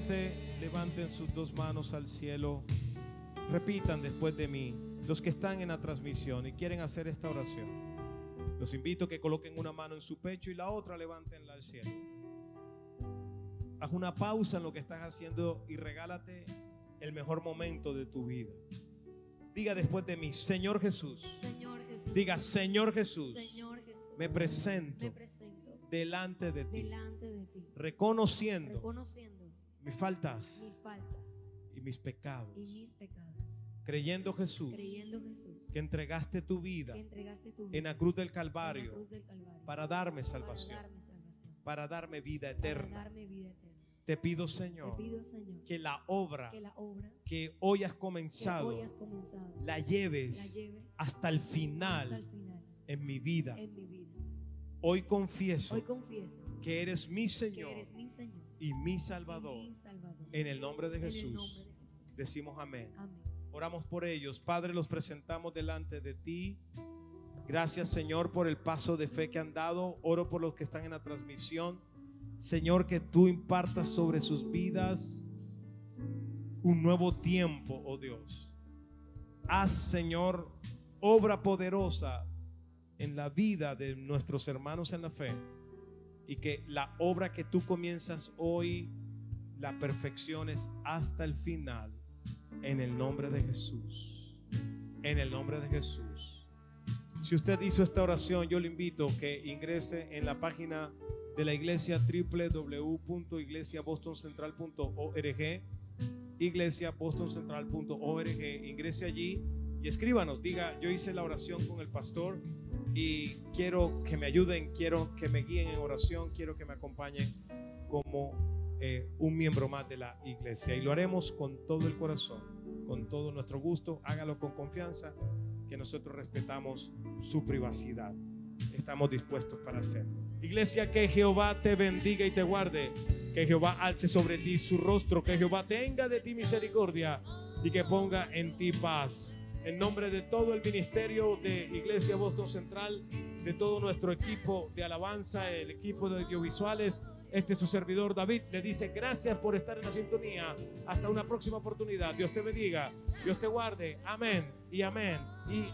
instante levanten sus dos manos al cielo. Repitan después de mí. Los que están en la transmisión y quieren hacer esta oración, los invito a que coloquen una mano en su pecho y la otra levántenla al cielo. Haz una pausa en lo que estás haciendo y regálate el mejor momento de tu vida. Diga después de mí: Señor Jesús. Señor Jesús. Diga: Señor Jesús, Señor Jesús, me presento delante de ti, reconociendo mis faltas y mis pecados, creyendo Jesús que entregaste tu vida en la cruz del Calvario para darme salvación, para darme vida eterna. Te pido, Señor, que la obra que hoy has comenzado la lleves hasta el final en mi vida. Hoy confieso que eres mi Señor y mi Salvador. En el nombre de Jesús decimos amén. Oramos por ellos. Padre, los presentamos delante de ti. Gracias, Señor, por el paso de fe que han dado. Oro por los que están en la transmisión. Señor, que tú impartas sobre sus vidas un nuevo tiempo, oh Dios. Haz, Señor, obra poderosa en la vida de nuestros hermanos en la fe, y que la obra que tú comienzas hoy la perfecciones hasta el final, en el nombre de Jesús. En el nombre de Jesús. Si usted hizo esta oración, yo le invito a que ingrese en la página de la iglesia, www.iglesiabostoncentral.org, iglesiabostoncentral.org. Ingrese allí y escríbanos, diga: yo hice la oración con el pastor y quiero que me ayuden, quiero que me guíen en oración, quiero que me acompañen como un miembro más de la iglesia. Y lo haremos con todo el corazón, con todo nuestro gusto. Hágalo con confianza, que nosotros respetamos su privacidad. Estamos dispuestos para hacerlo. Iglesia, que Jehová te bendiga y te guarde, que Jehová alce sobre ti su rostro, que Jehová tenga de ti misericordia y que ponga en ti paz. En nombre de todo el ministerio de Iglesia Boston Central, de todo nuestro equipo de alabanza, el equipo de audiovisuales, este es su servidor David, le dice gracias por estar en la sintonía. Hasta una próxima oportunidad. Dios te bendiga, Dios te guarde. Amén y amén. Y